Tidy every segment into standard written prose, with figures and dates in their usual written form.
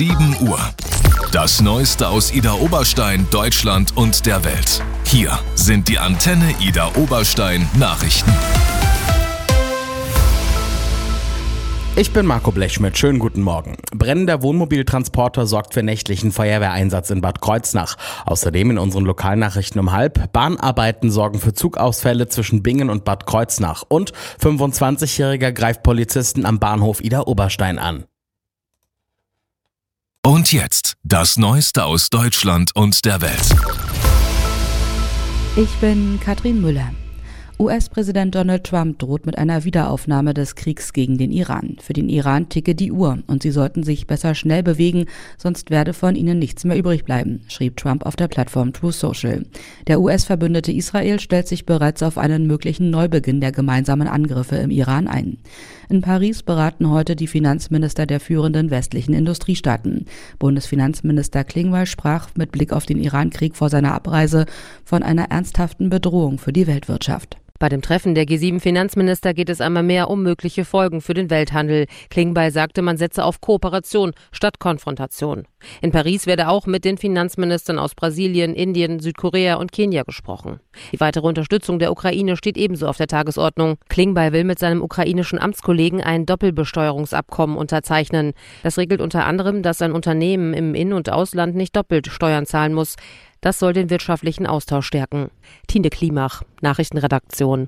7 Uhr. Das Neueste aus Idar Oberstein, Deutschland und der Welt. Hier sind die Antenne Idar Oberstein Nachrichten. Ich bin Marco Blechschmidt, schönen guten Morgen. Brennender Wohnmobiltransporter sorgt für nächtlichen Feuerwehreinsatz in Bad Kreuznach. Außerdem in unseren Lokalnachrichten um 12:30. Bahnarbeiten sorgen für Zugausfälle zwischen Bingen und Bad Kreuznach. Und 25-Jähriger greift Polizisten am Bahnhof Idar Oberstein an. Und jetzt das Neueste aus Deutschland und der Welt. Ich bin Katrin Müller. US-Präsident Donald Trump droht mit einer Wiederaufnahme des Kriegs gegen den Iran. Für den Iran ticke die Uhr und sie sollten sich besser schnell bewegen, sonst werde von ihnen nichts mehr übrig bleiben, schrieb Trump auf der Plattform Truth Social. Der US-Verbündete Israel stellt sich bereits auf einen möglichen Neubeginn der gemeinsamen Angriffe im Iran ein. In Paris beraten heute die Finanzminister der führenden westlichen Industriestaaten. Bundesfinanzminister Klingbeil sprach mit Blick auf den Iran-Krieg vor seiner Abreise von einer ernsthaften Bedrohung für die Weltwirtschaft. Bei dem Treffen der G7-Finanzminister geht es einmal mehr um mögliche Folgen für den Welthandel. Klingbeil sagte, man setze auf Kooperation statt Konfrontation. In Paris werde auch mit den Finanzministern aus Brasilien, Indien, Südkorea und Kenia gesprochen. Die weitere Unterstützung der Ukraine steht ebenso auf der Tagesordnung. Klingbeil will mit seinem ukrainischen Amtskollegen ein Doppelbesteuerungsabkommen unterzeichnen. Das regelt unter anderem, dass ein Unternehmen im In- und Ausland nicht doppelt Steuern zahlen muss. Das soll den wirtschaftlichen Austausch stärken. Tine Klimach, Nachrichtenredaktion.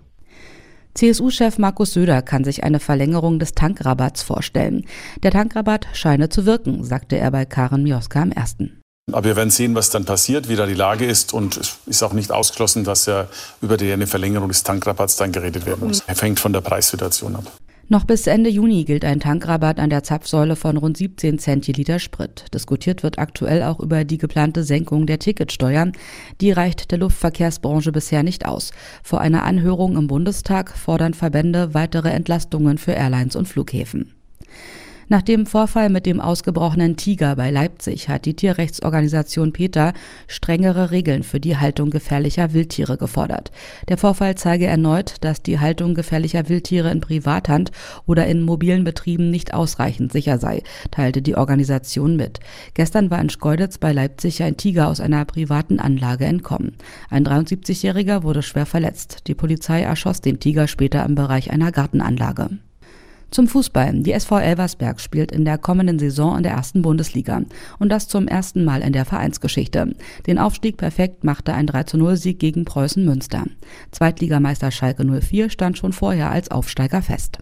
CSU-Chef Markus Söder kann sich eine Verlängerung des Tankrabatts vorstellen. Der Tankrabatt scheine zu wirken, sagte er bei Karen Mioska am 1. Aber wir werden sehen, was dann passiert, wie da die Lage ist. Und es ist auch nicht ausgeschlossen, dass ja über eine Verlängerung des Tankrabatts dann geredet werden muss. Er hängt von der Preissituation ab. Noch bis Ende Juni gilt ein Tankrabatt an der Zapfsäule von rund 17 Cent je Liter Sprit. Diskutiert wird aktuell auch über die geplante Senkung der Ticketsteuer. Die reicht der Luftverkehrsbranche bisher nicht aus. Vor einer Anhörung im Bundestag fordern Verbände weitere Entlastungen für Airlines und Flughäfen. Nach dem Vorfall mit dem ausgebrochenen Tiger bei Leipzig hat die Tierrechtsorganisation PETA strengere Regeln für die Haltung gefährlicher Wildtiere gefordert. Der Vorfall zeige erneut, dass die Haltung gefährlicher Wildtiere in Privathand oder in mobilen Betrieben nicht ausreichend sicher sei, teilte die Organisation mit. Gestern war in Schkeuditz bei Leipzig ein Tiger aus einer privaten Anlage entkommen. Ein 73-Jähriger wurde schwer verletzt. Die Polizei erschoss den Tiger später im Bereich einer Gartenanlage. Zum Fußball. Die SV Elversberg spielt in der kommenden Saison in der 1. Bundesliga. Und das zum ersten Mal in der Vereinsgeschichte. Den Aufstieg perfekt machte ein 3:0-Sieg gegen Preußen Münster. Zweitligameister Schalke 04 stand schon vorher als Aufsteiger fest.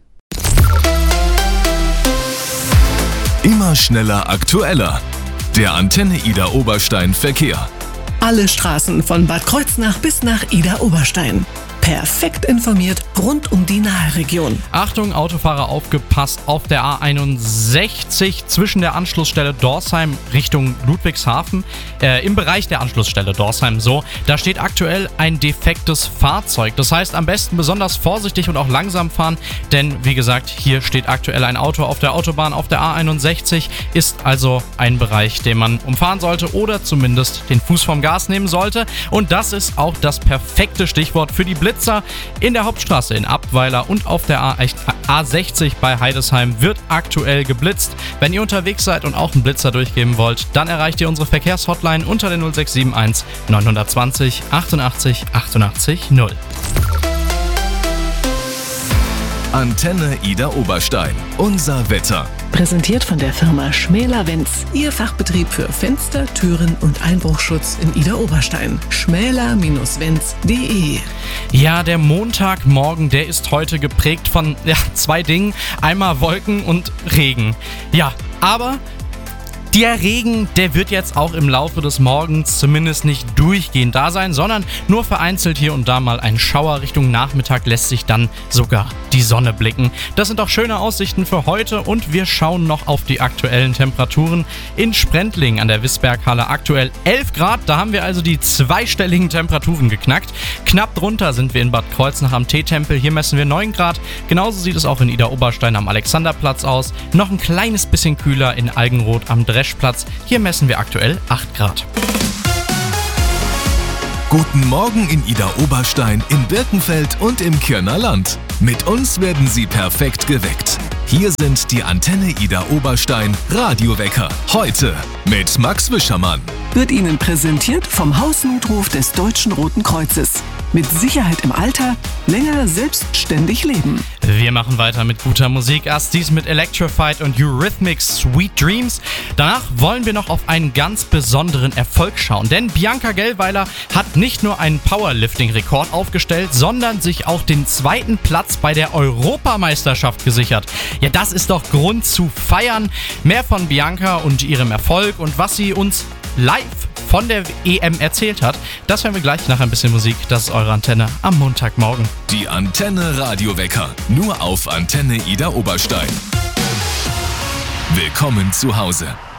Immer schneller, aktueller. Der Antenne Idar Oberstein Verkehr. Alle Straßen von Bad Kreuznach bis nach Idar Oberstein. Perfekt informiert rund um die Naheregion. Achtung, Autofahrer, aufgepasst auf der A61 zwischen der Anschlussstelle Dorsheim Richtung Ludwigshafen. Im Bereich der Anschlussstelle Dorsheim da steht aktuell ein defektes Fahrzeug. Das heißt, am besten besonders vorsichtig und auch langsam fahren, denn wie gesagt, hier steht aktuell ein Auto auf der Autobahn. Auf der A61 ist also ein Bereich, den man umfahren sollte oder zumindest den Fuß vom Gas nehmen sollte. Und das ist auch das perfekte Stichwort für die Blitzer. In der Hauptstraße in Abweiler und auf der A60 bei Heidesheim wird aktuell geblitzt. Wenn ihr unterwegs seid und auch einen Blitzer durchgeben wollt, dann erreicht ihr unsere Verkehrshotline unter der 0671 920 88 88 0. Antenne Idar Oberstein. Unser Wetter. Präsentiert von der Firma Schmäler-Wenz. Ihr Fachbetrieb für Fenster, Türen und Einbruchschutz in Idar Oberstein. schmäler-wenz.de. Ja, der Montagmorgen, der ist heute geprägt von zwei Dingen. Einmal Wolken und Regen. Ja, aber der Regen, der wird jetzt auch im Laufe des Morgens zumindest nicht durchgehend da sein, sondern nur vereinzelt hier und da mal ein Schauer. Richtung Nachmittag lässt sich dann sogar die Sonne blicken. Das sind auch schöne Aussichten für heute und wir schauen noch auf die aktuellen Temperaturen. In Sprendling an der Wissberghalle aktuell 11 Grad, da haben wir also die zweistelligen Temperaturen geknackt. Knapp drunter sind wir in Bad Kreuznach am Teetempel, hier messen wir 9 Grad. Genauso sieht es auch in Idar Oberstein am Alexanderplatz aus. Noch ein kleines bisschen kühler in Algenroth am Dreschplatz, hier messen wir aktuell 8 Grad. Guten Morgen in Idar Oberstein, in Birkenfeld und im Kirner Land. Mit uns werden Sie perfekt geweckt. Hier sind die Antenne Ida Oberstein Radiowecker. Heute mit Max Wischermann. Wird Ihnen präsentiert vom Hausnotruf des Deutschen Roten Kreuzes. Mit Sicherheit im Alter, länger selbstständig leben. Wir machen weiter mit guter Musik. Erst dies mit Electrified und Eurythmics Sweet Dreams. Danach wollen wir noch auf einen ganz besonderen Erfolg schauen. Denn Bianca Gellweiler hat nicht nur einen Powerlifting-Rekord aufgestellt, sondern sich auch den 2. Platz bei der Europameisterschaft gesichert. Ja, das ist doch Grund zu feiern. Mehr von Bianca und ihrem Erfolg und was sie uns live von der EM erzählt hat, das hören wir gleich nach ein bisschen Musik. Das ist eure Antenne am Montagmorgen. Die Antenne Radiowecker, nur auf Antenne Ida Oberstein. Willkommen zu Hause.